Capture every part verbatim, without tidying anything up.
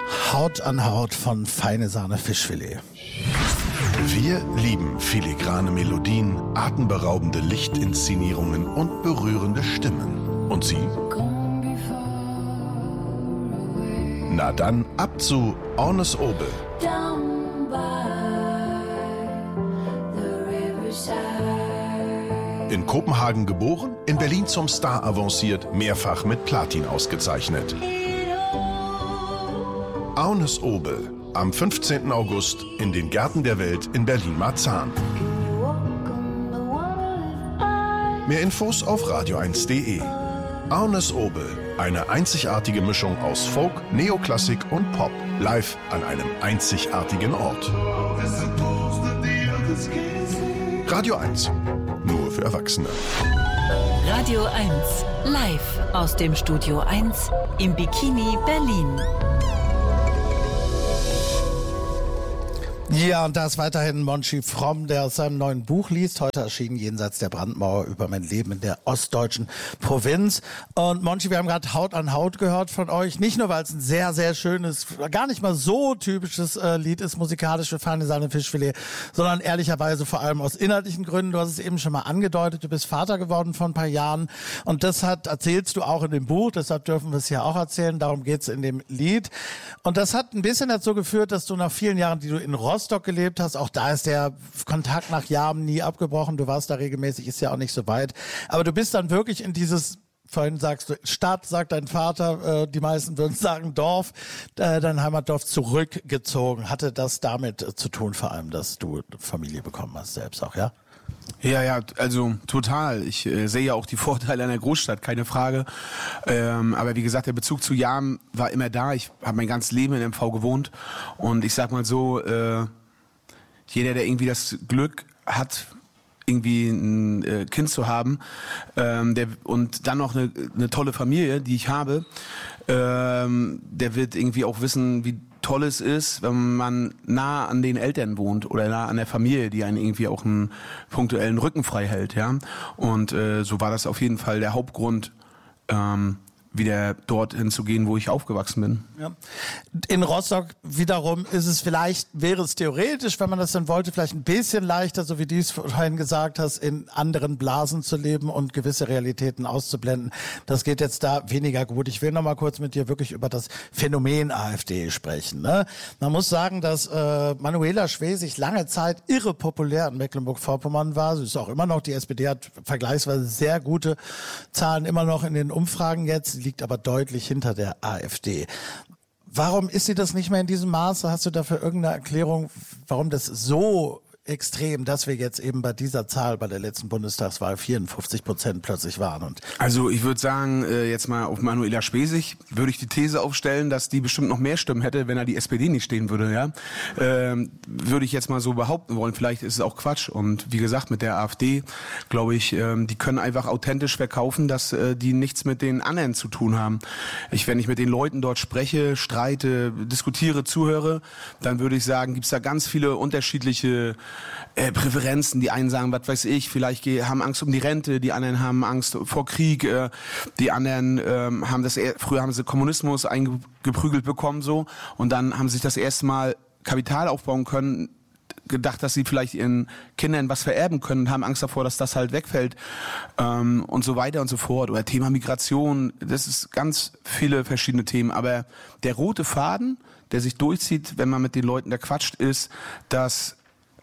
Haut an Haut von Feine Sahne Fischfilet. Wir lieben filigrane Melodien, atemberaubende Lichtinszenierungen und berührende Stimmen. Und Sie? Na dann ab zu Ornes Obel. In Kopenhagen geboren, in Berlin zum Star avanciert, mehrfach mit Platin ausgezeichnet. Ornes Obel, am fünfzehnten August in den Gärten der Welt in Berlin-Marzahn. Mehr Infos auf radio eins punkt de. Ornes Obel, eine einzigartige Mischung aus Folk, Neoklassik und Pop, live an einem einzigartigen Ort. Radio eins, nur für Erwachsene. Radio eins, live aus dem Studio eins im Bikini Berlin. Ja, und da ist weiterhin Monchi Fromm, der aus seinem neuen Buch liest. Heute erschienen Jenseits der Brandmauer über mein Leben in der ostdeutschen Provinz. Und Monchi, wir haben gerade Haut an Haut gehört von euch. Nicht nur, weil es ein sehr, sehr schönes, gar nicht mal so typisches äh, Lied ist, musikalisch für Feine Sahne Fischfilet, sondern ehrlicherweise vor allem aus inhaltlichen Gründen. Du hast es eben schon mal angedeutet, du bist Vater geworden vor ein paar Jahren. Und das hat, erzählst du auch in dem Buch, deshalb dürfen wir es hier auch erzählen. Darum geht's in dem Lied. Und das hat ein bisschen dazu geführt, dass du nach vielen Jahren, die du in Rostock gelebt hast, auch da ist der Kontakt nach Jahren nie abgebrochen. Du warst da regelmäßig, ist ja auch nicht so weit. Aber du bist dann wirklich in dieses, vorhin sagst du, Stadt, sagt dein Vater, äh, die meisten würden sagen Dorf, äh, dein Heimatdorf zurückgezogen. Hatte das damit äh, zu tun, vor allem, dass du Familie bekommen hast selbst auch, ja? Ja, ja, also total. Ich äh, sehe ja auch die Vorteile einer Großstadt, keine Frage. Ähm, aber wie gesagt, der Bezug zu Jam war immer da. Ich habe mein ganzes Leben in M V gewohnt. Und ich sag mal so, äh, jeder, der irgendwie das Glück hat, irgendwie ein äh, Kind zu haben ähm, der, und dann noch eine, eine tolle Familie, die ich habe, ähm, der wird irgendwie auch wissen, wie toll es ist, wenn man nah an den Eltern wohnt oder nah an der Familie, die einen irgendwie auch einen punktuellen Rücken frei hält, ja. Und äh, so war das auf jeden Fall der Hauptgrund, ähm, wieder dorthin zu gehen, wo ich aufgewachsen bin. Ja. In Rostock wiederum ist es vielleicht, wäre es theoretisch, wenn man das dann wollte, vielleicht ein bisschen leichter, so wie du es vorhin gesagt hast, in anderen Blasen zu leben und gewisse Realitäten auszublenden. Das geht jetzt da weniger gut. Ich will noch mal kurz mit dir wirklich über das Phänomen AfD sprechen. Ne? Man muss sagen, dass äh, Manuela Schwesig lange Zeit irre populär in Mecklenburg-Vorpommern war. Sie ist auch immer noch, die S P D hat vergleichsweise sehr gute Zahlen immer noch in den Umfragen jetzt, liegt aber deutlich hinter der AfD. Warum ist sie das nicht mehr in diesem Maße? Hast du dafür irgendeine Erklärung, warum das so extrem, dass wir jetzt eben bei dieser Zahl bei der letzten Bundestagswahl vierundfünfzig Prozent plötzlich waren? Und also ich würde sagen, jetzt mal auf Manuela Schwesig würde ich die These aufstellen, dass die bestimmt noch mehr Stimmen hätte, wenn da die S P D nicht stehen würde. Ja, ähm, würde ich jetzt mal so behaupten wollen. Vielleicht ist es auch Quatsch. Und wie gesagt, mit der AfD, glaube ich, ähm, die können einfach authentisch verkaufen, dass äh, die nichts mit den anderen zu tun haben. Ich, wenn ich mit den Leuten dort spreche, streite, diskutiere, zuhöre, dann würde ich sagen, gibt's da ganz viele unterschiedliche Äh, Präferenzen. Die einen sagen, was weiß ich, vielleicht haben Angst um die Rente, die anderen haben Angst vor Krieg, äh, die anderen ähm, haben das, früher haben sie Kommunismus eingeprügelt bekommen so und dann haben sie sich das erste Mal Kapital aufbauen können, gedacht, dass sie vielleicht ihren Kindern was vererben können und haben Angst davor, dass das halt wegfällt ähm, und so weiter und so fort. Oder Thema Migration, das ist ganz viele verschiedene Themen. Aber der rote Faden, der sich durchzieht, wenn man mit den Leuten da quatscht, ist, dass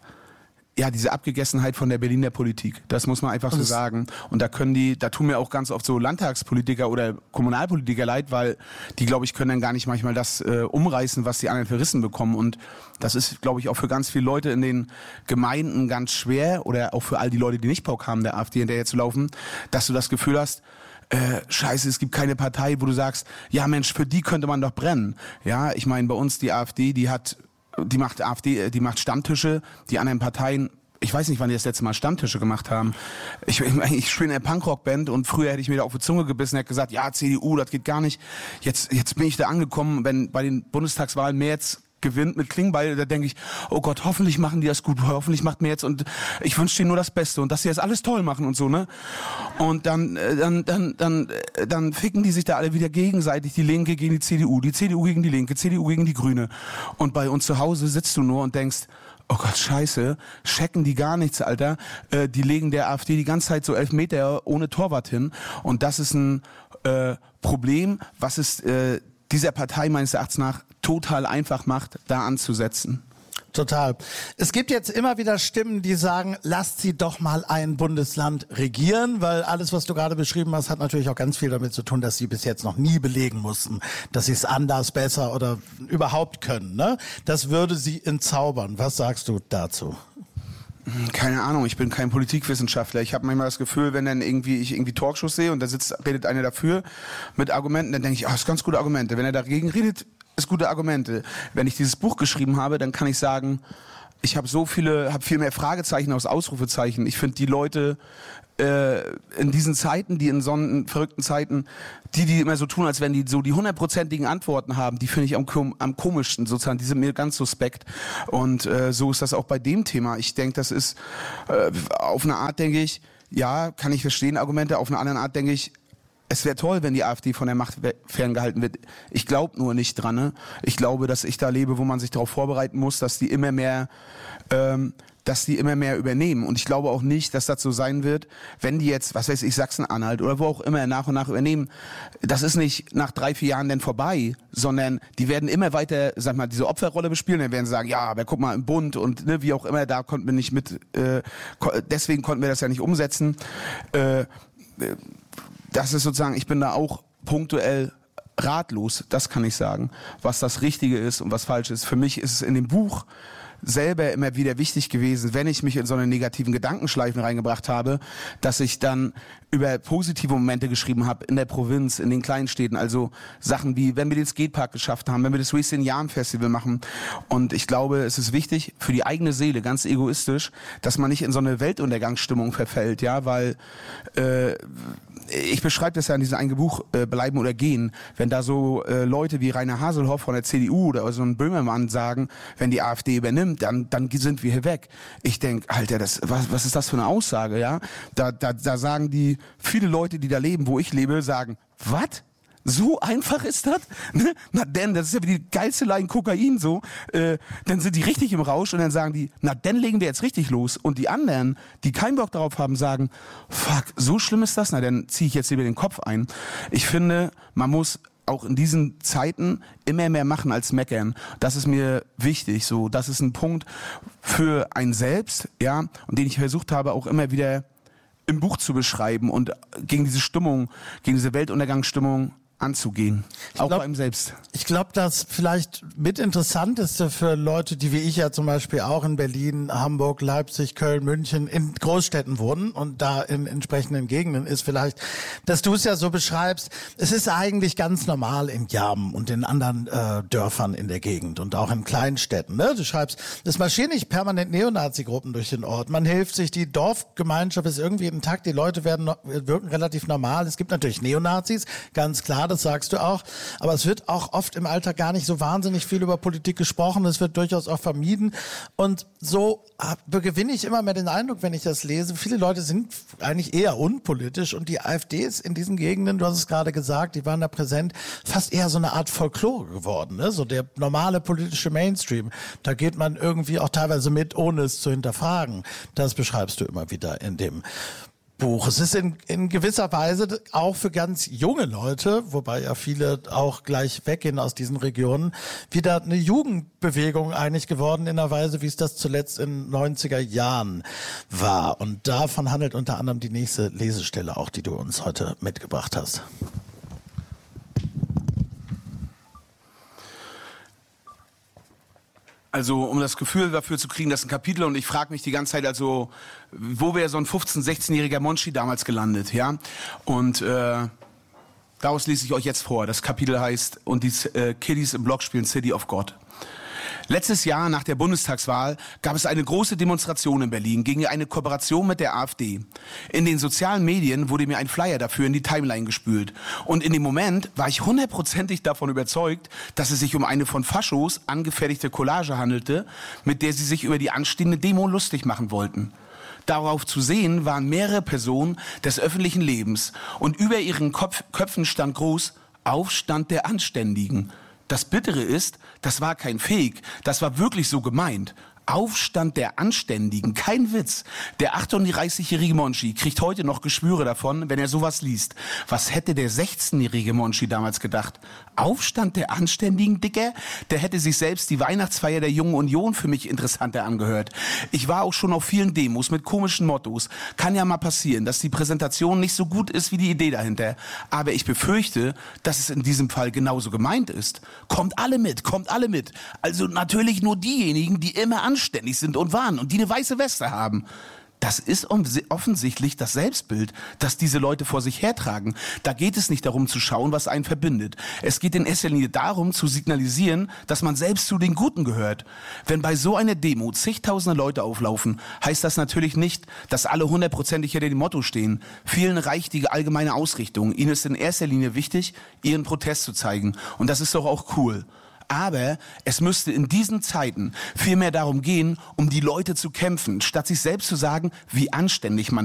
ja, diese Abgegessenheit von der Berliner Politik, das muss man einfach so sagen. Und da können die, da tun mir auch ganz oft so Landtagspolitiker oder Kommunalpolitiker leid, weil die, glaube ich, können dann gar nicht manchmal das äh, umreißen, was die anderen verrissen bekommen. Und das ist, glaube ich, auch für ganz viele Leute in den Gemeinden ganz schwer oder auch für all die Leute, die nicht Bock haben, der AfD hinterher zu laufen, dass du das Gefühl hast, äh, scheiße, es gibt keine Partei, wo du sagst, ja Mensch, für die könnte man doch brennen. Ja, ich meine, bei uns die AfD, die hat Die macht AfD, die macht Stammtische, die anderen Parteien, ich weiß nicht, wann die das letzte Mal Stammtische gemacht haben. Ich, ich, ich spiele in einer Punkrock-Band und früher hätte ich mir da auf die Zunge gebissen und hätte gesagt, ja, C D U, das geht gar nicht. Jetzt, jetzt bin ich da angekommen, wenn bei den Bundestagswahlen mehr jetzt gewinnt mit Klingbeil, da denke ich, oh Gott, hoffentlich machen die das gut, hoffentlich macht mir jetzt und ich wünsche denen nur das Beste und dass sie das alles toll machen und so, ne? Und dann, dann, dann, dann, dann ficken die sich da alle wieder gegenseitig, die Linke gegen die C D U, die C D U gegen die Linke, C D U gegen die Grüne. Und bei uns zu Hause sitzt du nur und denkst, oh Gott, scheiße, checken die gar nichts, Alter. Äh, die legen der AfD die ganze Zeit so elf Meter ohne Torwart hin. Und das ist ein äh, Problem, was es äh, dieser Partei meines Erachtens nach total einfach macht, da anzusetzen. Total. Es gibt jetzt immer wieder Stimmen, die sagen, lasst sie doch mal ein Bundesland regieren, weil alles, was du gerade beschrieben hast, hat natürlich auch ganz viel damit zu tun, dass sie bis jetzt noch nie belegen mussten, dass sie es anders, besser oder überhaupt können. Ne? Das würde sie entzaubern. Was sagst du dazu? Keine Ahnung, ich bin kein Politikwissenschaftler. Ich habe manchmal das Gefühl, wenn dann irgendwie ich irgendwie Talkshows sehe und da sitzt, redet einer dafür mit Argumenten, dann denke ich, ah, das ist ganz gute Argumente. Wenn er dagegen redet, ist gute Argumente. Wenn ich dieses Buch geschrieben habe, dann kann ich sagen, ich habe so viele, habe viel mehr Fragezeichen aus Ausrufezeichen. Ich finde die Leute äh, in diesen Zeiten, die in so verrückten Zeiten, die die immer so tun, als wenn die so die hundertprozentigen Antworten haben, die finde ich am, am komischsten sozusagen. Die sind mir ganz suspekt. Und äh, so ist das auch bei dem Thema. Ich denke, das ist äh, auf eine Art, denke ich, ja, kann ich verstehen Argumente. Auf eine andere Art denke ich, es wäre toll, wenn die AfD von der Macht ferngehalten wird. Ich glaube nur nicht dran. Ne? Ich glaube, dass ich da lebe, wo man sich darauf vorbereiten muss, dass die immer mehr, ähm, dass die immer mehr übernehmen. Und ich glaube auch nicht, dass das so sein wird, wenn die jetzt, was weiß ich, Sachsen-Anhalt oder wo auch immer nach und nach übernehmen. Das ist nicht nach drei, vier Jahren dann vorbei, sondern die werden immer weiter, sag mal, diese Opferrolle bespielen. Dann werden sie sagen, ja, aber guck mal, im Bund und ne, wie auch immer, da konnten wir nicht mit, äh, deswegen konnten wir das ja nicht umsetzen. Äh, Das ist sozusagen, ich bin da auch punktuell ratlos, das kann ich sagen, was das Richtige ist und was falsch ist. Für mich ist es in dem Buch selber immer wieder wichtig gewesen, wenn ich mich in so eine negativen Gedankenschleifen reingebracht habe, dass ich dann über positive Momente geschrieben habe in der Provinz, in den Kleinstädten, also Sachen wie, wenn wir den Skatepark geschafft haben, wenn wir das Wasting Yarn Festival machen. Und ich glaube, es ist wichtig für die eigene Seele, ganz egoistisch, dass man nicht in so eine Weltuntergangsstimmung verfällt, ja, weil äh, ich beschreibe das ja in diesem einen Buch, äh, Bleiben oder Gehen, wenn da so äh, Leute wie Rainer Haselhoff von der C D U oder so ein Böhmermann sagen, wenn die AfD übernimmt, dann dann sind wir hier weg. Ich denke, Alter, das, was, was ist das für eine Aussage, ja? Da, da, da sagen die, viele Leute, die da leben, wo ich lebe, sagen, was? So einfach ist das? Ne? Na denn, das ist ja wie die geilste Line Kokain so. Äh, dann sind die richtig im Rausch und dann sagen die, na dann legen wir jetzt richtig los. Und die anderen, die keinen Bock darauf haben, sagen, fuck, so schlimm ist das? Na dann ziehe ich jetzt lieber den Kopf ein. Ich finde, man muss auch in diesen Zeiten immer mehr machen als meckern. Das ist mir wichtig. So, das ist ein Punkt für einen selbst, ja, und den ich versucht habe, auch immer wieder im Buch zu beschreiben und gegen diese Stimmung, gegen diese Weltuntergangsstimmung anzugehen, ich auch glaub, bei ihm selbst. Ich glaube, das vielleicht mit Interessanteste für Leute, die wie ich ja zum Beispiel auch in Berlin, Hamburg, Leipzig, Köln, München in Großstädten wohnen und da in entsprechenden Gegenden ist vielleicht, dass du es ja so beschreibst, es ist eigentlich ganz normal in Jarmen und in anderen äh, Dörfern in der Gegend und auch in Kleinstädten. Ne? Du schreibst, es marschieren nicht permanent Neonazi-Gruppen durch den Ort. Man hilft sich, die Dorfgemeinschaft ist irgendwie intakt, die Leute werden wirken relativ normal. Es gibt natürlich Neonazis, ganz klar, das sagst du auch. Aber es wird auch oft im Alltag gar nicht so wahnsinnig viel über Politik gesprochen. Es wird durchaus auch vermieden. Und so gewinne ich immer mehr den Eindruck, wenn ich das lese, viele Leute sind eigentlich eher unpolitisch und die AfD ist in diesen Gegenden, du hast es gerade gesagt, die waren da präsent, fast eher so eine Art Folklore geworden. Ne? So der normale politische Mainstream. Da geht man irgendwie auch teilweise mit, ohne es zu hinterfragen. Das beschreibst du immer wieder in dem Buch. Es ist in, in gewisser Weise auch für ganz junge Leute, wobei ja viele auch gleich weggehen aus diesen Regionen, wieder eine Jugendbewegung eigentlich geworden in einer Weise, wie es das zuletzt in neunziger Jahren war. Und davon handelt unter anderem die nächste Lesestelle auch, die du uns heute mitgebracht hast. Also um das Gefühl dafür zu kriegen, das ist ein Kapitel und ich frage mich die ganze Zeit, also wo wäre so ein fünfzehn-, sechzehnjähriger Monchi damals gelandet, ja? Und äh, daraus lese ich euch jetzt vor. Das Kapitel heißt, und die äh, Kiddies im Block spielen City of God. Letztes Jahr nach der Bundestagswahl gab es eine große Demonstration in Berlin gegen eine Kooperation mit der AfD. In den sozialen Medien wurde mir ein Flyer dafür in die Timeline gespült. Und in dem Moment war ich hundertprozentig davon überzeugt, dass es sich um eine von Faschos angefertigte Collage handelte, mit der sie sich über die anstehende Demo lustig machen wollten. Darauf zu sehen waren mehrere Personen des öffentlichen Lebens und über ihren Kopf, Köpfen stand groß Aufstand der Anständigen. Das Bittere ist, das war kein Fake, das war wirklich so gemeint. Aufstand der Anständigen, kein Witz. Der achtunddreißigjährige Monchi kriegt heute noch Geschwüre davon, wenn er sowas liest. Was hätte der sechzehnjährige Monchi damals gedacht? Aufstand der Anständigen, Dicker? Der hätte sich selbst die Weihnachtsfeier der Jungen Union für mich interessanter angehört. Ich war auch schon auf vielen Demos mit komischen Mottos. Kann ja mal passieren, dass die Präsentation nicht so gut ist wie die Idee dahinter. Aber ich befürchte, dass es in diesem Fall genauso gemeint ist. Kommt alle mit, kommt alle mit. Also natürlich nur diejenigen, die immer anständig sind und waren und die eine weiße Weste haben. Das ist offensichtlich das Selbstbild, das diese Leute vor sich hertragen. Da geht es nicht darum zu schauen, was einen verbindet. Es geht in erster Linie darum, zu signalisieren, dass man selbst zu den Guten gehört. Wenn bei so einer Demo zigtausende Leute auflaufen, heißt das natürlich nicht, dass alle hundertprozentig hinter dem Motto stehen. Vielen reicht die allgemeine Ausrichtung. Ihnen ist in erster Linie wichtig, ihren Protest zu zeigen. Und das ist doch auch cool. Aber es müsste in diesen Zeiten viel mehr darum gehen, um die Leute zu kämpfen, statt sich selbst zu sagen, wie anständig man